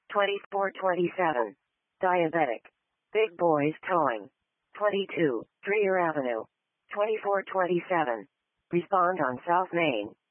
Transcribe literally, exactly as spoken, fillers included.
twenty-four twenty-seven. Diabetic. Big Boys Towing. twenty-two, Dreer Avenue. twenty-four twenty-seven. Respond on South Main.